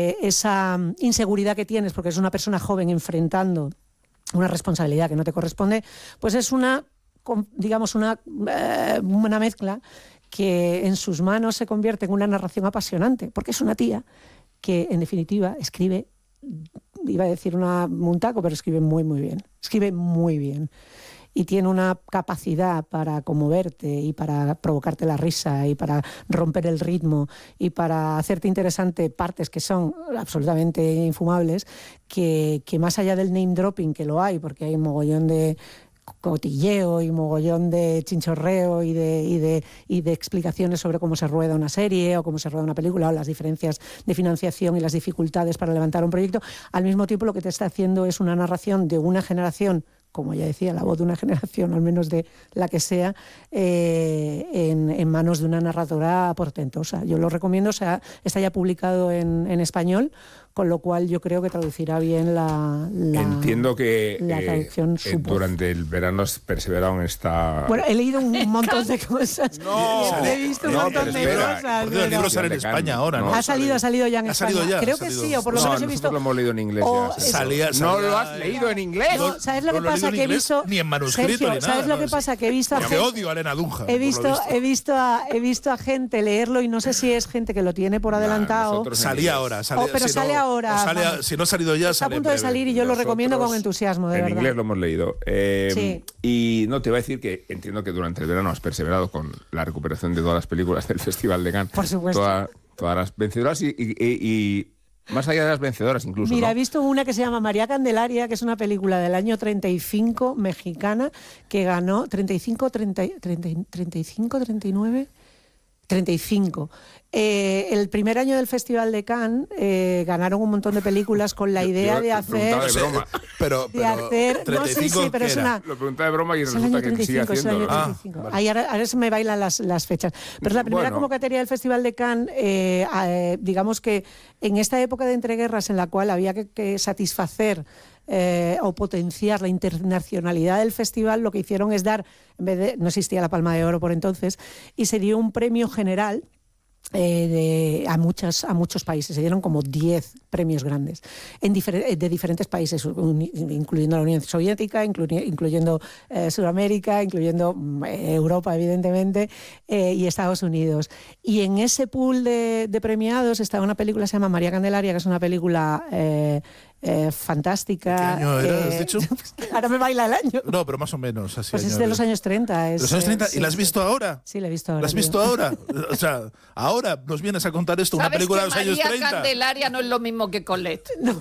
esa inseguridad que tienes porque es una persona joven enfrentando una responsabilidad que no te corresponde, pues es una mezcla que en sus manos se convierte en una narración apasionante, porque es una tía que, en definitiva, escribe, iba a decir un taco, pero escribe muy, muy bien. Escribe muy bien. Y tiene una capacidad para conmoverte y para provocarte la risa y para romper el ritmo y para hacerte interesante partes que son absolutamente infumables, que más allá del name dropping, que lo hay, porque hay un mogollón de cotilleo y mogollón de chinchorreo y de explicaciones sobre cómo se rueda una serie o cómo se rueda una película o las diferencias de financiación y las dificultades para levantar un proyecto, al mismo tiempo lo que te está haciendo es una narración de una generación, como ya decía, la voz de una generación, al menos de la que sea, en manos de una narradora portentosa. Yo lo recomiendo, está ya publicado en español, con lo cual yo creo que traducirá bien la Entiendo que la traducción durante el verano has perseverado en esta... Bueno, he leído un montón de cosas. He visto un montón de cosas. Porque los libros salen en España ahora, ¿no? Ha salido ya en España. Creo que sí, o por lo menos he visto... Nosotros lo hemos leído en inglés ya. ¿No lo has leído en inglés? No, ¿sabes lo que pasa? Que he visto... Ni en manuscrito, Sergio, ni nada. ¿sabes lo que pasa? Que he visto... Que odio a Elena Dunja. He visto a gente leerlo y no sé si es gente que lo tiene por adelantado. Salía ahora. Pero sale ahora. Si no ha salido ya, está a punto de salir y yo lo recomiendo con entusiasmo, de verdad. En inglés lo hemos leído. Sí. Y no, te iba a decir que entiendo que durante el verano has perseverado con la recuperación de todas las películas del Festival de Cannes. Por supuesto. Todas las vencedoras y más allá de las vencedoras incluso. Mira, ¿no? he visto una que se llama María Candelaria, que es una película del año 35, mexicana, que ganó 35, 39... 35. El primer año del Festival de Cannes ganaron un montón de pelícuas con la idea de hacer... de broma. Pero no sé si, pero es una... Lo preguntaba de broma y es resulta el año 35, que sigue haciendo. Vale. Ahora se me bailan las fechas. Pero es la primera convocatoria del Festival de Cannes, digamos que en esta época de entreguerras en la cual había que satisfacer o potenciar la internacionalidad del festival, lo que hicieron es dar, no existía la Palma de Oro por entonces, y se dio un premio general a muchos países. Se dieron como 10 premios grandes de diferentes países, incluyendo la Unión Soviética, incluyendo Sudamérica, incluyendo Europa, evidentemente, y Estados Unidos. Y en ese pool de premiados estaba una película que se llama María Candelaria, que es una película fantástica. ¿Qué año era, has dicho? Ahora me baila el año. No, pero más o menos. Así pues es de los años 30. ¿Los años 30? ¿Y la has visto ahora? Sí, la he visto ahora. ¿La has visto ahora? O sea, ahora nos vienes a contar esto, una película de los años 30. María Candelaria no es lo mismo que Colette. No.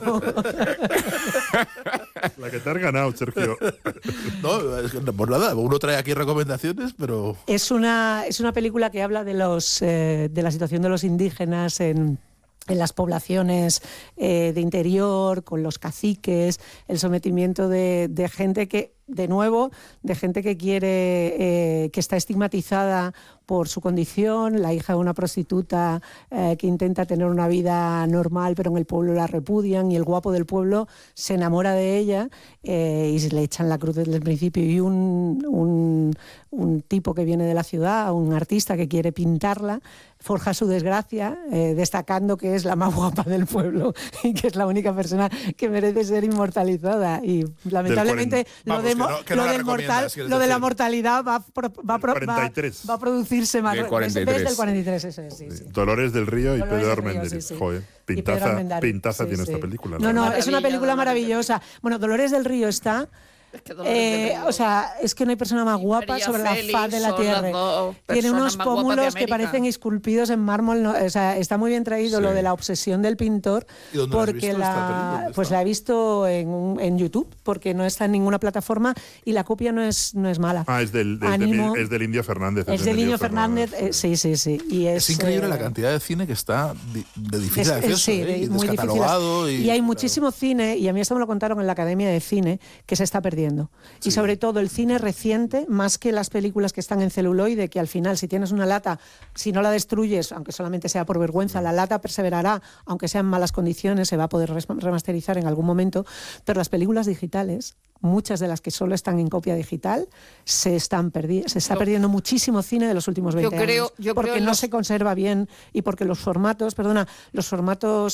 La que te has ganado, Sergio. No, es que, por nada, uno trae aquí recomendaciones, pero... Es una película que habla de la situación de los indígenas en las poblaciones de interior, con los caciques, el sometimiento de gente que, de nuevo, de gente que quiere, que está estigmatizada por su condición, la hija de una prostituta que intenta tener una vida normal, pero en el pueblo la repudian, y el guapo del pueblo se enamora de ella y se le echan la cruz desde el principio. Y un tipo que viene de la ciudad, un artista que quiere pintarla, forja su desgracia, destacando que es la más guapa del pueblo y que es la única persona que merece ser inmortalizada. Y lamentablemente lo de la mortalidad va a producirse más. Del 43. Desde el 43, eso es. Sí. Dolores del Río y Dolores Pedro del Río, Armendáriz. sí. Joder, pintaza Sí, tiene sí. esta película. No, es una película maravillosa. Bueno, Dolores del Río está... o sea, es que no hay persona más guapa María sobre Félix, la faz de la son tierra. las dos Tiene unos personas más guapas de pómulos que América. parecen esculpidos en mármol. O sea, está muy bien traído lo de la obsesión del pintor. ¿Y dónde la has Porque visto esta película? ¿Dónde pues está? la he visto en YouTube, porque no está en ninguna plataforma y la copia no es mala. Ah, es del Indio Fernández. Es del Indio Fernández, sí. Y Es increíble la cantidad de cine que está de difícil acceso, y muy descatalogado. difícil. Y hay muchísimo cine, y a mí esto me lo contaron en la Academia de Cine, que se está perdiendo. Sí. Y sobre todo el cine reciente, más que las películas que están en celuloide, que al final, si tienes una lata, si no la destruyes, aunque solamente sea por vergüenza, la lata perseverará, aunque sea en malas condiciones, se va a poder remasterizar en algún momento. Pero las películas digitales, muchas de las que solo están en copia digital, se está perdiendo muchísimo cine de los últimos 20 años. Porque no se conserva bien y porque los formatos